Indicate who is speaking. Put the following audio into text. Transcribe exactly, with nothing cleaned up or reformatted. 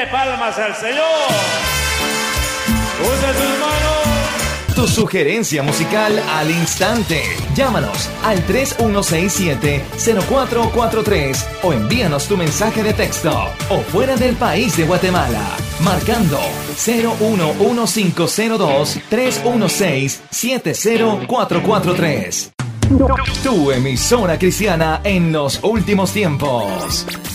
Speaker 1: Dele palmas al Señor. Usa sus manos.
Speaker 2: Tu sugerencia musical al instante. Llámanos al tres uno seis siete, cero cuatro cuatro tres o envíanos tu mensaje de texto o fuera del país de Guatemala, marcando cero uno uno cinco cero dos, tres uno seis, siete cero cuatro cuatro tres. Tu emisora cristiana en los últimos tiempos.